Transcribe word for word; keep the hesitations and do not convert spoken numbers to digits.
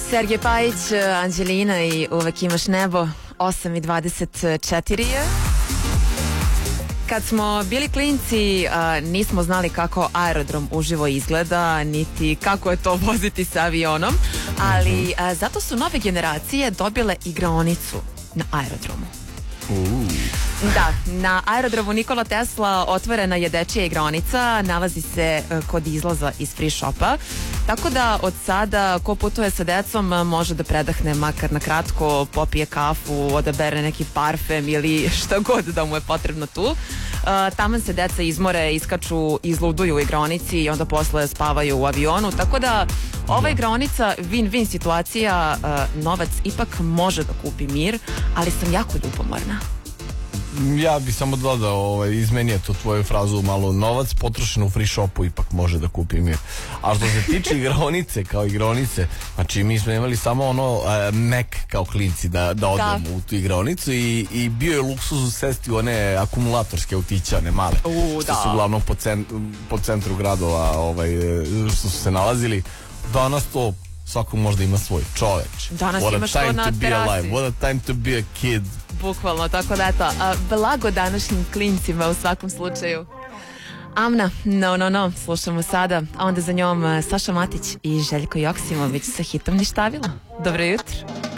Sergej Pajić, Anđelina i Uvek imaš nebo, osam i dvadeset četiri je. Kad smo bili klinci, a, nismo znali kako aerodrom uživo izgleda, niti kako je to voziti sa avionom, ali a, zato su nove generacije dobile igraonicu na aerodromu. Uh. Da, na aerodromu Nikola Tesla otvorena je dečija igraonica, nalazi se kod izlaza iz free shopa, tako da od sada ko putuje sa decom može da predahne makar na kratko, popije kafu, odabere neki parfem ili šta god da mu je potrebno tu. Uh, taman se deca izmore, iskaču, izluduju u igraonici i onda posle spavaju u avionu, tako da ova igraonica win-win situacija, uh, novac ipak može da kupi mir, ali sam jako ljubomorna. Ja bih samo dodao, ovaj, izmenio tu tvoju frazu malo, novac potrošen u free shopu ipak može da kupi mir. A što se tiče igraonice, kao igraonice, znači mi smo imali samo ono uh, Mac kao klinci da, da odemo da. u tu igraonicu i, i bio je luksuz sesti u one akumulatorske autiće, one male, U, što da. su uglavnom po, cent, po centru gradova ovaj, što su se nalazili. Danas to svako možda ima svoj čoveč. Danas What imaš a to time na to be terasi. alive. What a time to be a kid. Bukvalno, tako da eto, a, blago današnjim klincima u svakom slučaju. Amna, no, no, no, slušamo sada, a onda za njom Saša Matić i Željko Joksimović sa hitom Ništavila. Dobro jutro.